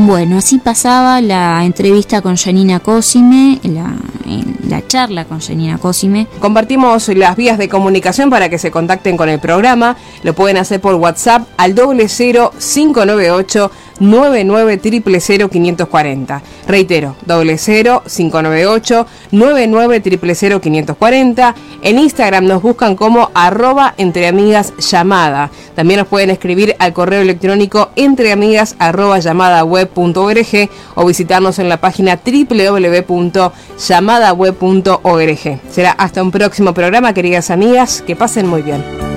Bueno, así pasaba la entrevista con Janina Cosime, la charla con Janina Cosime. Compartimos las vías de comunicación para que se contacten con el programa. Lo pueden hacer por WhatsApp al 00598 99 000 540. Reitero, 00598 99 000 540. En Instagram nos buscan como @entreamigasllamada. También nos pueden escribir al correo electrónico entreamigas@llamadaweb.org o visitarnos en la página www.llamadaweb.org. Será hasta un próximo programa, queridas amigas, que pasen muy bien.